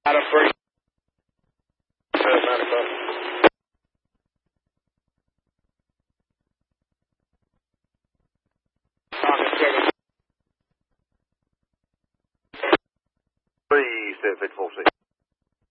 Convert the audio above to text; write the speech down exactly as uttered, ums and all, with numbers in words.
Out of three. Manifest. Three, seven, four, six.